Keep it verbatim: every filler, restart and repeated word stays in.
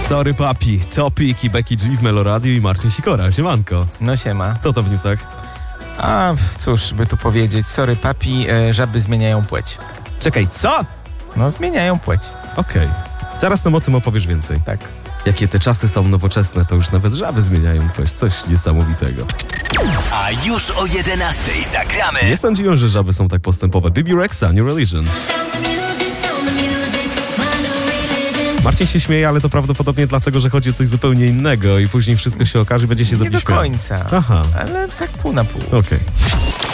Sorry Papi, Topik i Becky G w Meloradiu i Marcin Sikora. Siemanko. No siema. Co to w newsach? A cóż by tu powiedzieć, sorry papi, e, żaby zmieniają płeć. Czekaj, co? No zmieniają płeć. Okej. Zaraz nam o tym opowiesz więcej. Tak. Jakie te czasy są nowoczesne, to już nawet żaby zmieniają płeć. Coś niesamowitego. A już o jedenastej zagramy. Nie sądziłem, że żaby są tak postępowe. Bibi Rexa, New Religion. Marcin się śmieje, ale to prawdopodobnie dlatego, że chodzi o coś zupełnie innego i później wszystko się okaże i będzie się z Nie do śmiał. końca. Aha. Ale tak pół na pół. Okej. Okay.